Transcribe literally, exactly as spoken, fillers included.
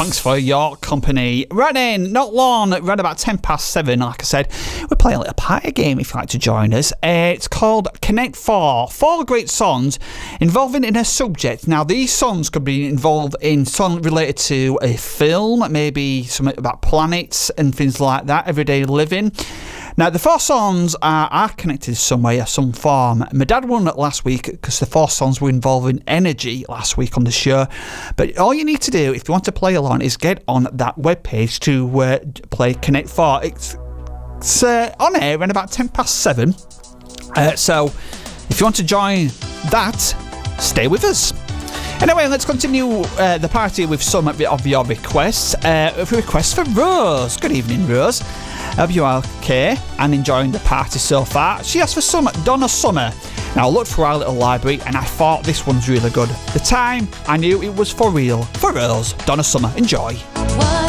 Thanks for your company. Right in, not long, around about ten past seven, like I said, we're playing a little party game if you'd like to join us. Uh, it's called Connect Four. Four great songs involving in a subject. Now, these songs could be involved in something related to a film, maybe something about planets and things like that, everyday living. Now, the four songs are, are connected some way or some form. My dad won it last week because the four songs were involving energy last week on the show. But all you need to do, if you want to play along, is get on that webpage to uh, play Connect Four. It's, it's uh, on air around about ten past seven. Uh, so, if you want to join that, stay with us. Anyway, let's continue uh, the party with some of your requests. Uh, a request for Rose. Good evening, Rose. Hope you are okay and enjoying the party so far. She asked for some Donna Summer. Now, I looked through our little library and I thought this one's really good. The time I knew it was for real. For Rose, Donna Summer. Enjoy. What?